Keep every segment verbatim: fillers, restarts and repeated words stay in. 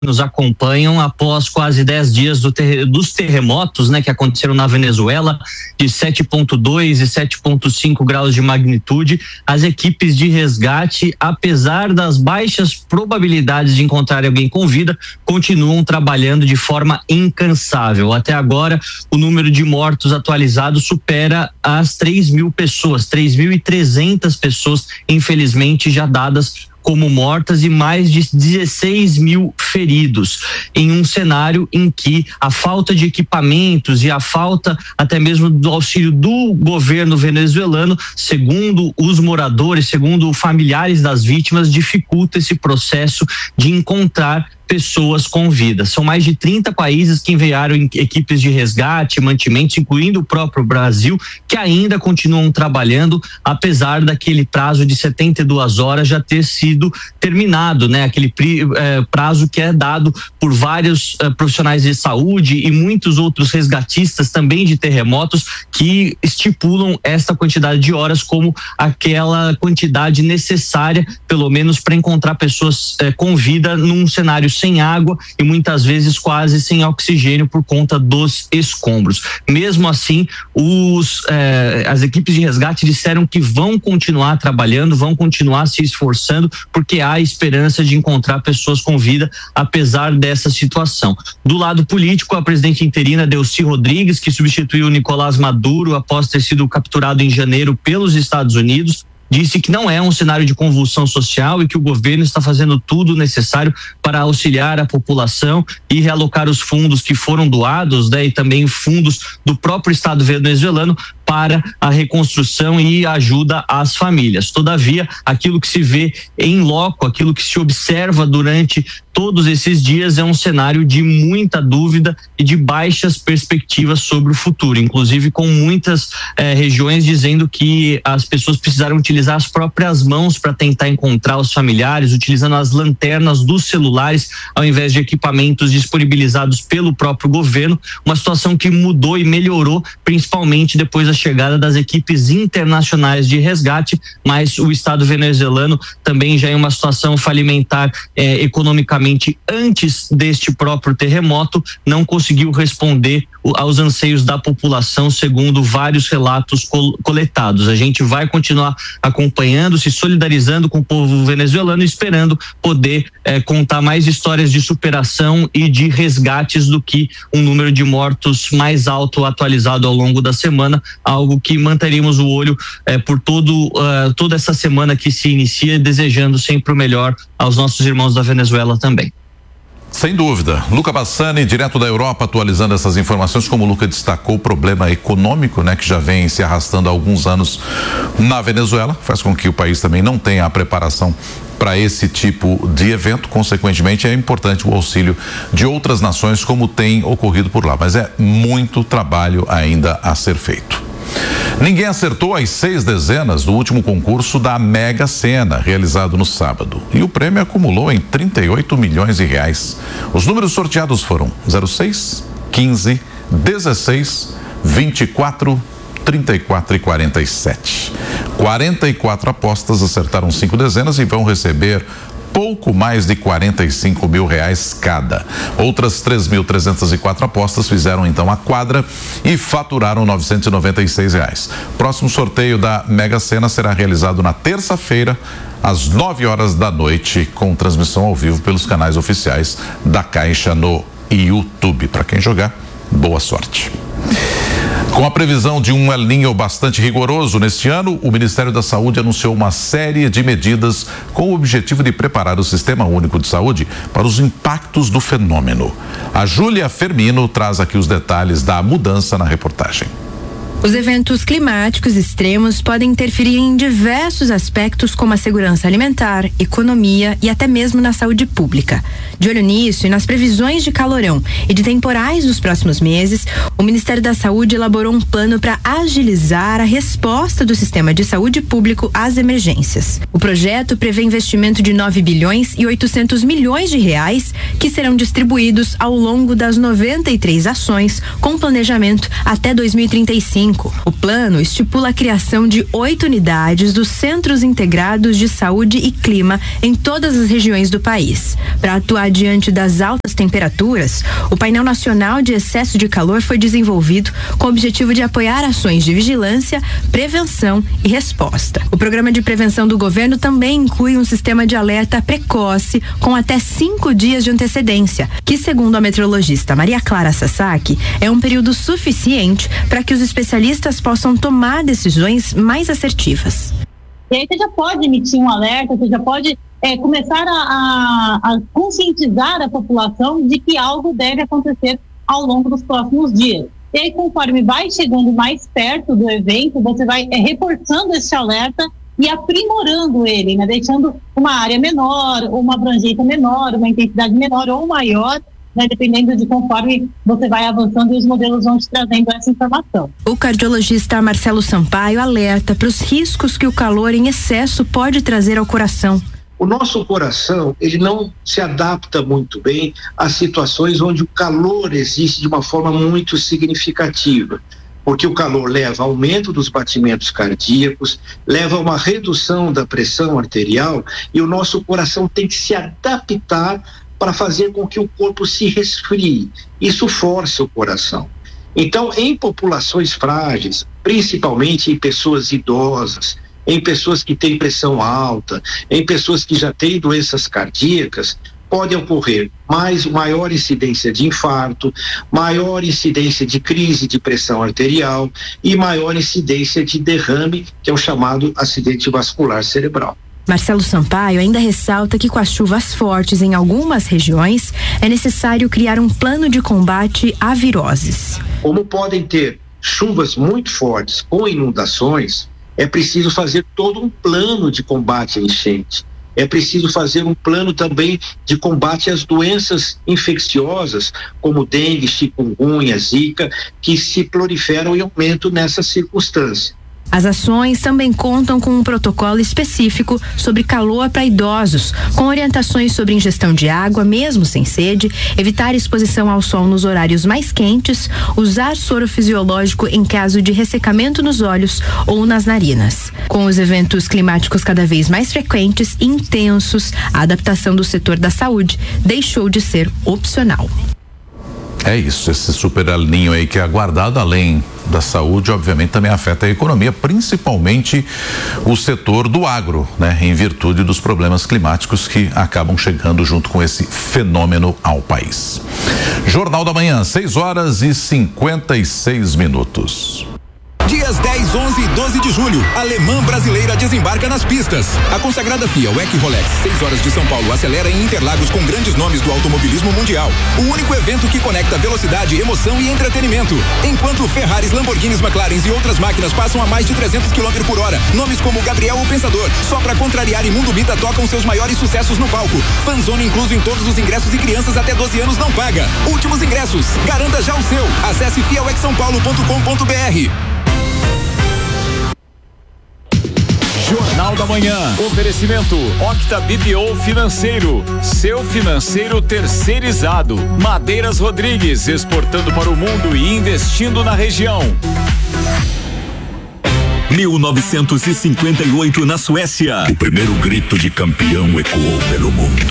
nos acompanham após quase dez dias do ter, dos terremotos, né, que aconteceram na Venezuela, de sete ponto dois e sete ponto cinco graus de magnitude. As equipes de resgate, apesar das baixas probabilidades de encontrar alguém com vida, continuam trabalhando de forma incansável. Até agora, o número de mortos atualizado supera as três mil pessoas, três mil e trezentas pessoas, infelizmente, já dadas como mortas e mais de dezesseis mil feridos, em um cenário em que a falta de equipamentos e a falta até mesmo do auxílio do governo venezuelano, segundo os moradores, segundo familiares das vítimas, dificulta esse processo de encontrar pessoas com vida. São mais de trinta países que enviaram equipes de resgate, mantimentos, incluindo o próprio Brasil, que ainda continuam trabalhando, apesar daquele prazo de setenta e duas horas já ter sido terminado, né? Aquele eh, prazo que é dado por vários eh, profissionais de saúde e muitos outros resgatistas também de terremotos que estipulam esta quantidade de horas como aquela quantidade necessária, pelo menos para encontrar pessoas eh, com vida num cenário sem água e muitas vezes quase sem oxigênio por conta dos escombros. Mesmo assim, os, eh, as equipes de resgate disseram que vão continuar trabalhando, vão continuar se esforçando, porque há esperança de encontrar pessoas com vida, apesar dessa situação. Do lado político, a presidente interina Delcy Rodrigues, que substituiu Nicolás Maduro após ter sido capturado em janeiro pelos Estados Unidos, disse que não é um cenário de convulsão social e que o governo está fazendo tudo necessário para auxiliar a população e realocar os fundos que foram doados, né, e também fundos do próprio Estado venezuelano para a reconstrução e ajuda às famílias. Todavia, aquilo que se vê em loco, aquilo que se observa durante todos esses dias é um cenário de muita dúvida e de baixas perspectivas sobre o futuro, inclusive com muitas eh, regiões dizendo que as pessoas precisaram utilizar as próprias mãos para tentar encontrar os familiares, utilizando as lanternas dos celulares ao invés de equipamentos disponibilizados pelo próprio governo, uma situação que mudou e melhorou, principalmente depois da chegada das equipes internacionais de resgate, mas o Estado venezuelano também já em uma situação falimentar eh, economicamente antes deste próprio terremoto, não conseguiu responder aos anseios da população, segundo vários relatos col- coletados. A gente vai continuar acompanhando, se solidarizando com o povo venezuelano, esperando poder eh, contar mais histórias de superação e de resgates do que um número de mortos mais alto atualizado ao longo da semana, algo que manteríamos o olho eh, por todo, uh, toda essa semana que se inicia, desejando sempre o melhor aos nossos irmãos da Venezuela também. Sem dúvida. Luca Bassani, direto da Europa, atualizando essas informações. Como o Luca destacou, o problema econômico, né, que já vem se arrastando há alguns anos na Venezuela, faz com que o país também não tenha a preparação para esse tipo de evento. Consequentemente, é importante o auxílio de outras nações, como tem ocorrido por lá. Mas é muito trabalho ainda a ser feito. Ninguém acertou as seis dezenas do último concurso da Mega Sena, realizado no sábado. E o prêmio acumulou em trinta e oito milhões de reais. Os números sorteados foram zero seis, quinze, dezesseis, vinte e quatro, trinta e quatro e quarenta e sete. quarenta e quatro apostas acertaram cinco dezenas e vão receber pouco mais de quarenta e cinco mil reais cada. Outras três mil trezentas e quatro apostas fizeram então a quadra e faturaram novecentos e noventa e seis reais. Próximo sorteio da Mega Sena será realizado na terça-feira, às nove horas da noite, com transmissão ao vivo pelos canais oficiais da Caixa no YouTube. Para quem jogar, boa sorte. Com a previsão de um El Niño bastante rigoroso neste ano, o Ministério da Saúde anunciou uma série de medidas com o objetivo de preparar o Sistema Único de Saúde para os impactos do fenômeno. A Júlia Fermino traz aqui os detalhes da mudança na reportagem. Os eventos climáticos extremos podem interferir em diversos aspectos, como a segurança alimentar, economia e até mesmo na saúde pública. De olho nisso e nas previsões de calorão e de temporais dos próximos meses, o Ministério da Saúde elaborou um plano para agilizar a resposta do sistema de saúde público às emergências. O projeto prevê investimento de nove bilhões e oitocentos milhões de reais, que serão distribuídos ao longo das noventa e três ações, com planejamento até dois mil e trinta e cinco. cinco. O plano estipula a criação de oito unidades dos Centros Integrados de Saúde e Clima em todas as regiões do país. Para atuar diante das altas temperaturas, o painel nacional de excesso de calor foi desenvolvido com o objetivo de apoiar ações de vigilância, prevenção e resposta. O programa de prevenção do governo também inclui um sistema de alerta precoce com até cinco dias de antecedência, que, segundo a meteorologista Maria Clara Sasaki, é um período suficiente para que os especialistas possam tomar decisões mais assertivas. E aí você já pode emitir um alerta, você já pode é, começar a, a, a conscientizar a população de que algo deve acontecer ao longo dos próximos dias. E aí, conforme vai chegando mais perto do evento, você vai é, reforçando esse alerta e aprimorando ele, né? Deixando uma área menor, uma abrangência menor, uma intensidade menor ou maior, né? Dependendo de conforme você vai avançando e os modelos vão te trazendo essa informação. O cardiologista Marcelo Sampaio alerta para os riscos que o calor em excesso pode trazer ao coração. O nosso coração, ele não se adapta muito bem a situações onde o calor existe de uma forma muito significativa, porque o calor leva a aumento dos batimentos cardíacos, leva a uma redução da pressão arterial e o nosso coração tem que se adaptar para fazer com que o corpo se resfrie. Isso força o coração. Então, em populações frágeis, principalmente em pessoas idosas, em pessoas que têm pressão alta, em pessoas que já têm doenças cardíacas, pode ocorrer mais, maior incidência de infarto, maior incidência de crise de pressão arterial e maior incidência de derrame, que é o chamado acidente vascular cerebral. Marcelo Sampaio ainda ressalta que com as chuvas fortes em algumas regiões, é necessário criar um plano de combate a viroses. Como podem ter chuvas muito fortes com inundações, é preciso fazer todo um plano de combate à enchente. É preciso fazer um plano também de combate às doenças infecciosas, como dengue, chikungunya, zika, que se proliferam e aumentam nessa circunstância. As ações também contam com um protocolo específico sobre calor para idosos, com orientações sobre ingestão de água, mesmo sem sede, evitar exposição ao sol nos horários mais quentes, usar soro fisiológico em caso de ressecamento nos olhos ou nas narinas. Com os eventos climáticos cada vez mais frequentes e intensos, a adaptação do setor da saúde deixou de ser opcional. É isso, esse super El Niño aí que é aguardado, além da saúde, obviamente também afeta a economia, principalmente o setor do agro, né? Em virtude dos problemas climáticos que acabam chegando junto com esse fenômeno ao país. Jornal da Manhã, seis horas e cinquenta e seis minutos. Dias dez, onze e doze de julho, a Alemã Brasileira desembarca nas pistas. A consagrada F I A W E C Rolex seis horas de São Paulo acelera em Interlagos com grandes nomes do automobilismo mundial. O único evento que conecta velocidade, emoção e entretenimento. Enquanto Ferraris, Lamborghinis, McLarens e outras máquinas passam a mais de trezentos quilômetros por hora. Nomes como Gabriel o Pensador, só pra contrariar e Mundo Bita tocam seus maiores sucessos no palco. Fanzone incluso em todos os ingressos e crianças até doze anos não paga. Últimos ingressos, garanta já o seu. Acesse F I A W E C São Paulo ponto com ponto B R. Jornal da Manhã. Oferecimento Octa B P O Financeiro. Seu financeiro terceirizado. Madeiras Rodrigues, exportando para o mundo e investindo na região. mil novecentos e cinquenta e oito na Suécia. O primeiro grito de campeão ecoou pelo mundo.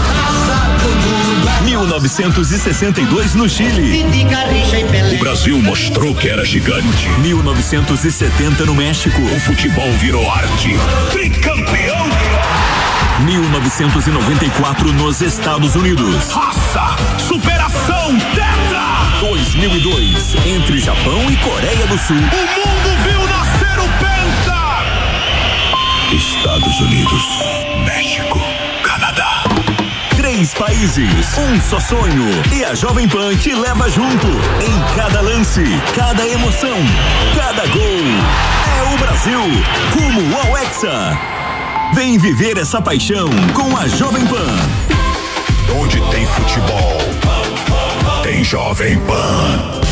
mil novecentos e sessenta e dois no Chile. O Brasil mostrou que era gigante. mil novecentos e setenta no México. O futebol virou arte. Tricampeão. mil novecentos e noventa e quatro nos Estados Unidos. Raça, superação, tetra. dois mil e dois, entre Japão e Coreia do Sul. O mundo viu nascer o Penta. Estados Unidos, México, Canadá. Três países, um só sonho. E a Jovem Pan te leva junto. Em cada lance, cada emoção, cada gol. É o Brasil, rumo ao Hexa. Vem viver essa paixão com a Jovem Pan. Onde tem futebol, tem Jovem Pan.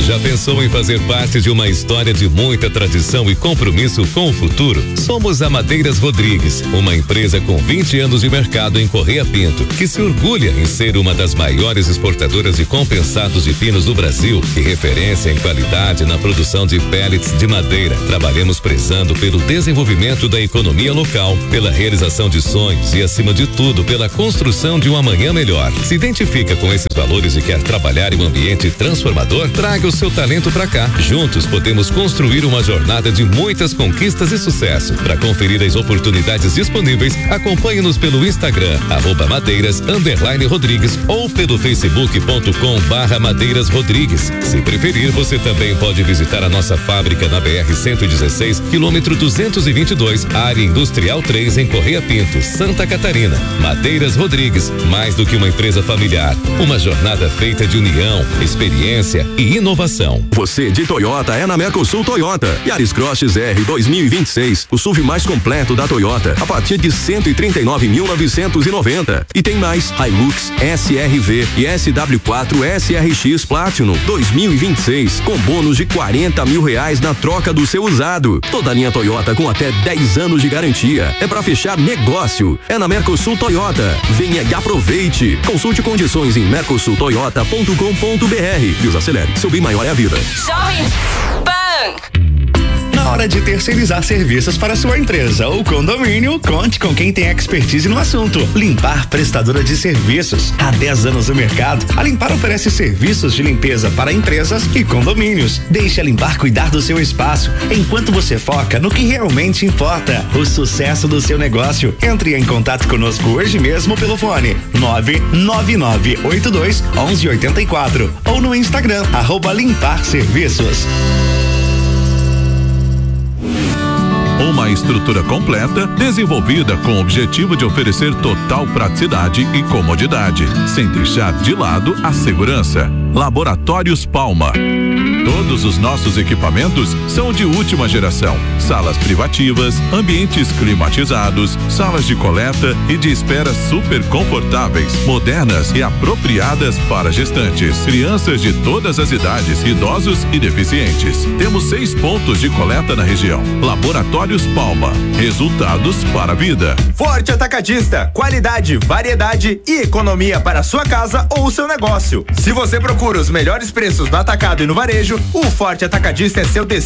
Já pensou em fazer parte de uma história de muita tradição e compromisso com o futuro? Somos a Madeiras Rodrigues, uma empresa com vinte anos de mercado em Correia Pinto, que se orgulha em ser uma das maiores exportadoras de compensados de pinos do Brasil e referência em qualidade na produção de pellets de madeira. Trabalhamos prezando pelo desenvolvimento da economia local, pela realização de sonhos e, acima de tudo, pela construção de um amanhã melhor. Se identifica com esses valores e quer trabalhar em um ambiente transformador? Traga o seu talento pra cá. Juntos podemos construir uma jornada de muitas conquistas e sucesso. Para conferir as oportunidades disponíveis, acompanhe-nos pelo Instagram, arroba madeiras, underline Rodrigues, ou pelo facebook.com barra madeiras Rodrigues. Se preferir, você também pode visitar a nossa fábrica na B R cento e dezesseis, quilômetro duzentos e vinte e dois, área industrial três, em Correia Pinto, Santa Catarina. Madeiras Rodrigues, mais do que uma empresa familiar, uma jornada feita de união, experiência e inovação. Você de Toyota é na Mercosul Toyota. Yaris Cross X R dois mil e vinte e seis, o S U V mais completo da Toyota, a partir de cento e trinta e nove mil novecentos e noventa. E tem mais Hilux, S R V e S W quatro S R X Platinum dois mil e vinte e seis, com bônus de quarenta mil reais na troca do seu usado. Toda a linha Toyota com até dez anos de garantia. É para fechar negócio. É na Mercosul Toyota. Venha e aproveite. Consulte condições em mercosul toyota ponto com ponto b r e os acelere. Seu bem maior é a vida. Jovem Pan. Na hora de terceirizar serviços para sua empresa ou condomínio, conte com quem tem expertise no assunto. Limpar Prestadora de Serviços. Há dez anos no mercado, a Limpar oferece serviços de limpeza para empresas e condomínios. Deixe a Limpar cuidar do seu espaço, enquanto você foca no que realmente importa, o sucesso do seu negócio. Entre em contato conosco hoje mesmo pelo fone nove nove nove oito dois um um oito quatro ou no Instagram, arroba Limpar Serviços. Uma estrutura completa, desenvolvida com o objetivo de oferecer total praticidade e comodidade, sem deixar de lado a segurança. Laboratórios Palma. Todos os nossos equipamentos são de última geração. Salas privativas, ambientes climatizados, salas de coleta e de espera super confortáveis, modernas e apropriadas para gestantes, crianças de todas as idades, idosos e deficientes. Temos seis pontos de coleta na região. Laboratórios Palma. Resultados para a vida. Forte Atacadista. Qualidade, variedade e economia para a sua casa ou o seu negócio. Se você procura os melhores preços no atacado e no varejo, o Forte Atacadista é seu destino.